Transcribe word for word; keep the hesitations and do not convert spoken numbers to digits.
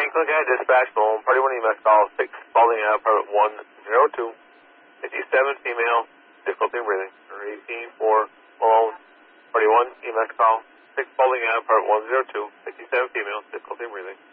Cook County Dispatch, Malone, Party one E M S call, six, Spalding Ave, Apartment one oh two, fifty-seven, female, difficulty in breathing, or eighteen, four, Malone, Party one E M S call, six, Spalding Ave, Apartment one oh two, fifty-seven, female, difficulty in breathing.